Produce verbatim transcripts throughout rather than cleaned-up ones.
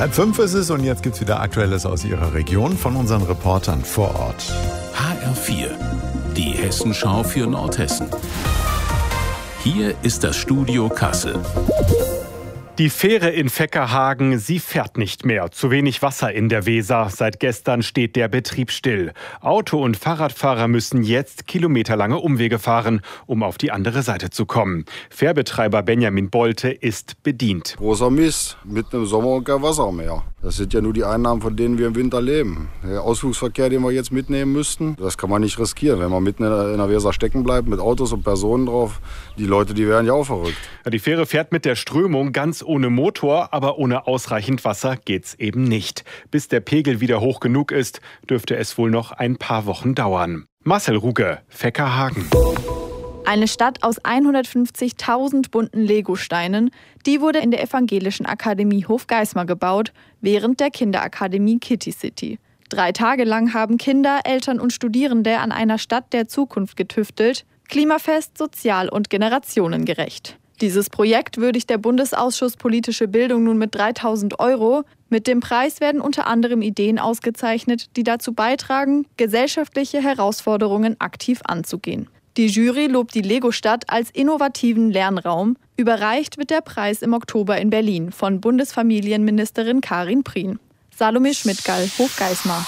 Halb fünf ist es und jetzt gibt's wieder Aktuelles aus Ihrer Region von unseren Reportern vor Ort. H R vier, die Hessenschau für Nordhessen. Hier ist das Studio Kassel. Die Fähre in Veckerhagen, sie fährt nicht mehr. Zu wenig Wasser in der Weser. Seit gestern steht der Betrieb still. Auto- und Fahrradfahrer müssen jetzt kilometerlange Umwege fahren, um auf die andere Seite zu kommen. Fährbetreiber Benjamin Bolte ist bedient. Großer Mist, mitten im Sommer und kein Wasser mehr. Das sind ja nur die Einnahmen, von denen wir im Winter leben. Der Ausflugsverkehr, den wir jetzt mitnehmen müssten, das kann man nicht riskieren. Wenn man mitten in der, in der Weser stecken bleibt mit Autos und Personen drauf, die Leute, die werden ja auch verrückt. Die Fähre fährt mit der Strömung ganz ohne Motor, aber ohne ausreichend Wasser geht's eben nicht. Bis der Pegel wieder hoch genug ist, dürfte es wohl noch ein paar Wochen dauern. Marcel Ruge, Veckerhagen. Eine Stadt aus hundertfünfzigtausend bunten Legosteinen, die wurde in der Evangelischen Akademie Hofgeismar gebaut, während der Kinderakademie Kitty City. Drei Tage lang haben Kinder, Eltern und Studierende an einer Stadt der Zukunft getüftelt, klimafest, sozial und generationengerecht. Dieses Projekt würdigt der Bundesausschuss Politische Bildung nun mit dreitausend Euro. Mit dem Preis werden unter anderem Ideen ausgezeichnet, die dazu beitragen, gesellschaftliche Herausforderungen aktiv anzugehen. Die Jury lobt die Lego-Stadt als innovativen Lernraum. Überreicht wird der Preis im Oktober in Berlin von Bundesfamilienministerin Karin Prien. Salome Schmidtgall, Hofgeismar.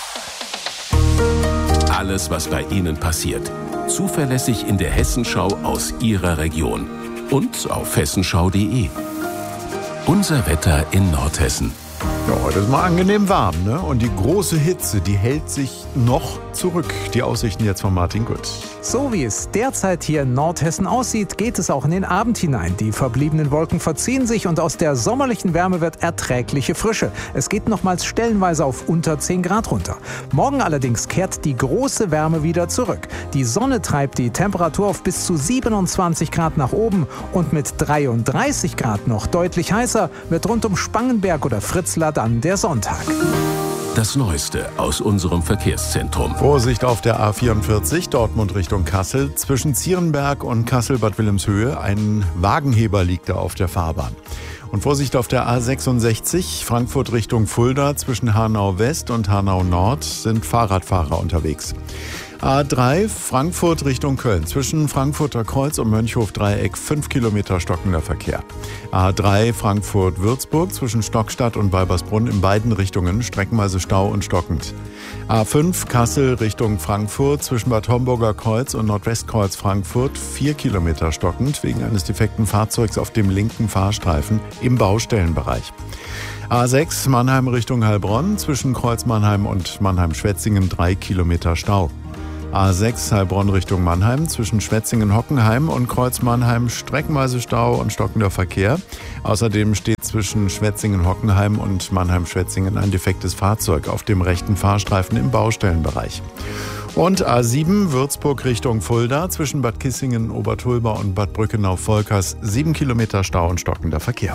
Alles, was bei Ihnen passiert. Zuverlässig in der Hessenschau aus Ihrer Region. Und auf hessenschau punkt de. Unser Wetter in Nordhessen. Ja, heute ist mal angenehm warm, ne? Und die große Hitze, die hält sich noch zurück. Die Aussichten jetzt von Martin Gut. So wie es derzeit hier in Nordhessen aussieht, geht es auch in den Abend hinein. Die verbliebenen Wolken verziehen sich und aus der sommerlichen Wärme wird erträgliche Frische. Es geht nochmals stellenweise auf unter zehn Grad runter. Morgen allerdings kehrt die große Wärme wieder zurück. Die Sonne treibt die Temperatur auf bis zu siebenundzwanzig Grad nach oben und mit dreiunddreißig Grad noch deutlich heißer wird rund um Spangenberg oder Fritzlar dann der Sonntag. Das Neueste aus unserem Verkehrszentrum. Vorsicht auf der A vierundvierzig, Dortmund Richtung Kassel. Zwischen Zierenberg und Kassel-Bad Wilhelmshöhe. Ein Wagenheber liegt da auf der Fahrbahn. Und Vorsicht auf der A sechsundsechzig, Frankfurt Richtung Fulda. Zwischen Hanau West und Hanau Nord sind Fahrradfahrer unterwegs. A drei, Frankfurt Richtung Köln. Zwischen Frankfurter Kreuz und Mönchhof-Dreieck fünf Kilometer stockender Verkehr. A drei, Frankfurt-Würzburg. Zwischen Stockstadt und Balbersbrunn in beiden Richtungen streckenweise Stau und stockend. A fünf, Kassel Richtung Frankfurt. Zwischen Bad Homburger Kreuz und Nordwestkreuz Frankfurt vier Kilometer stockend wegen eines defekten Fahrzeugs auf dem linken Fahrstreifen im Baustellenbereich. A sechs, Mannheim Richtung Heilbronn. Zwischen Kreuz Mannheim und Mannheim-Schwetzingen drei Kilometer Stau. A sechs Heilbronn Richtung Mannheim, zwischen Schwetzingen-Hockenheim und Kreuz Mannheim streckenweise Stau und stockender Verkehr. Außerdem steht zwischen Schwetzingen-Hockenheim und Mannheim-Schwetzingen ein defektes Fahrzeug auf dem rechten Fahrstreifen im Baustellenbereich. Und A sieben Würzburg Richtung Fulda, zwischen Bad Kissingen, Obertulba und Bad Brückenau-Volkers sieben Kilometer Stau und stockender Verkehr.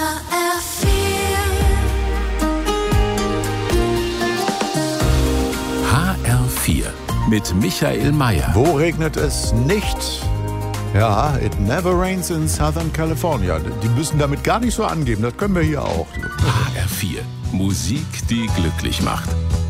H R vier mit Michael Mayer. Wo regnet es nicht? Ja, it never rains in Southern California. Die müssen damit gar nicht so angeben, das können wir hier auch. H R vier, Musik, die glücklich macht.